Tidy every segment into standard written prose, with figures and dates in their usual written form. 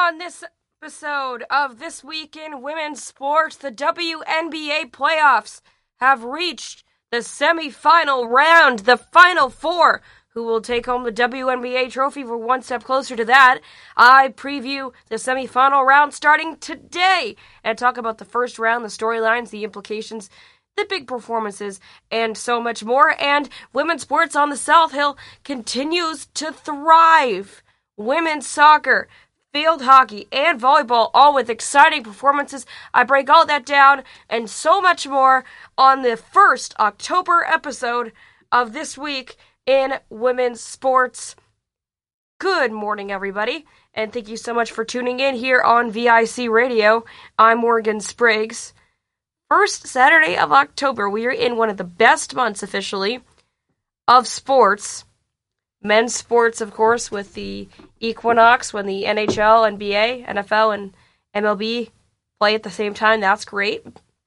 On this episode of This Week in Women's Sports, the WNBA playoffs have reached the semifinal round, the Final Four. Who will take home the WNBA trophy? We're one step closer to that. I preview the semifinal round starting today and talk about the first round, the storylines, the implications, the big performances, and so much more. And women's sports on the South Hill continues to thrive. Women's soccer, field hockey, and volleyball, all with exciting performances. I break all that down and so much more on the first October episode of This Week in Women's Sports. Good morning, everybody, and thank you so much for tuning in here on VIC Radio. I'm Morgan Spriggs. First Saturday of October, we are in one of the best months officially of sports. Men's sports, of course, with the equinox when the NHL, NBA, NFL, and MLB play at the same time. That's great.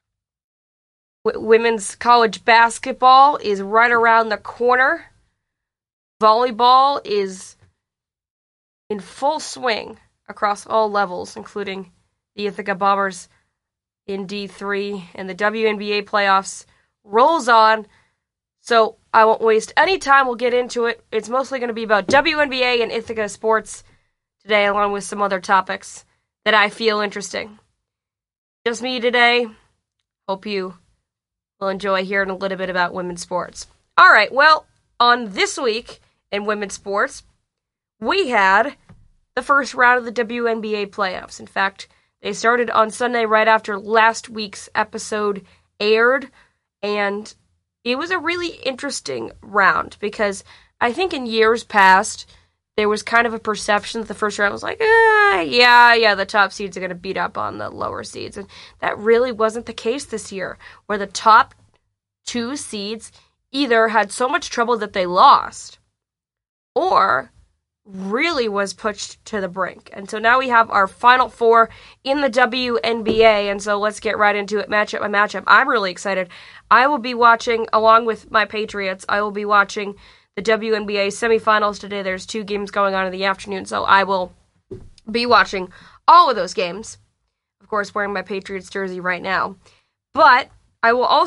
Women's college basketball is right around the corner. Volleyball is in full swing across all levels, including the Ithaca Bombers in D3, and the WNBA playoffs rolls on. So I won't waste any time. We'll get into it. It's mostly going to be about WNBA and Ithaca sports today, along with some other topics that I feel interesting. Just me today. Hope you will enjoy hearing a little bit about women's sports. All right, well, on This Week in Women's Sports, we had the first round of the WNBA playoffs. In fact, they started on Sunday right after last week's episode aired, and it was a really interesting round because I think in years past, there was kind of a perception that the first round was like, the top seeds are going to beat up on the lower seeds. And that really wasn't the case this year, where the top two seeds either had so much trouble that they lost or really was pushed to the brink. And so now we have our Final Four in the WNBA, and so let's get right into it, matchup by matchup. I'm really excited. I will be watching, along with my Patriots, I will be watching the WNBA semifinals today. There's 2 games going on in the afternoon, so I will be watching all of those games. Of course, wearing my Patriots jersey right now. But I will also